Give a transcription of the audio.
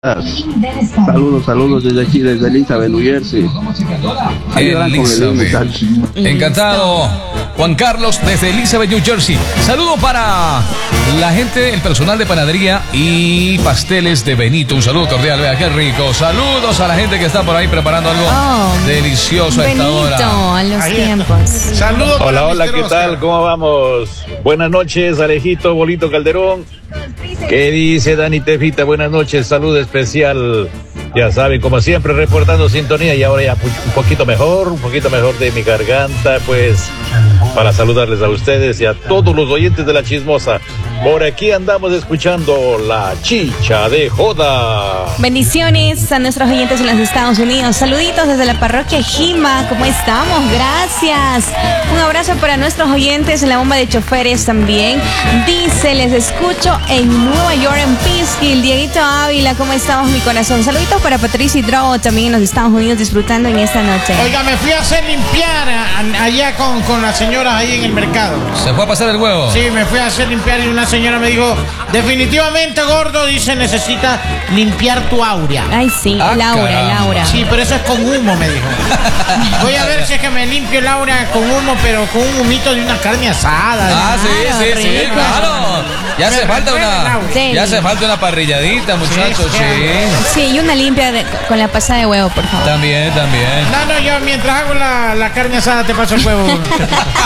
Saludos desde aquí, desde Elizabeth, New Jersey. Elizabeth. Encantado. Juan Carlos desde Elizabeth, New Jersey. Saludo para la gente, el personal de panadería y pasteles de Benito. Un saludo cordial, vea qué rico. Saludos a la gente que está por ahí preparando algo delicioso a esta hora. Benito, a los tiempos. Saludos. Hola, ¿qué tal? ¿Cómo vamos? Buenas noches, Alejito, Bolito Calderón. ¿Qué dice Dani Tefita? Buenas noches, salud especial. Ya saben, como siempre, reportando sintonía y ahora ya un poquito mejor de mi garganta, pues, para saludarles a ustedes y a todos los oyentes de La Chismosa. Por aquí andamos escuchando La Chicha de Joda. Bendiciones a nuestros oyentes en los Estados Unidos. Saluditos desde la parroquia Jima. ¿Cómo estamos? Gracias. Un abrazo para nuestros oyentes en la bomba de choferes también. Dice, les escucho en Nueva York, en Peekskill. Dieguito Ávila, ¿cómo estamos, mi corazón? Saluditos para Patricia y Drogo también en los Estados Unidos disfrutando en esta noche. Oiga, me fui a hacer limpiar allá con las señoras ahí en el mercado. ¿Se fue a pasar el huevo? Sí, me fui a hacer limpiar y una señora me dijo, definitivamente, gordo, dice, necesita limpiar tu aura. Ay, sí, Laura. Sí, pero eso es con humo, me dijo. Voy a ver si es que me limpio el aura con humo, pero con un humito de una carne asada. Sí, claro. Ya hace falta una parrilladita, muchachos, Sí, y una limpia con la pasada de huevo, por favor. También. No, yo mientras hago la carne asada te paso el huevo.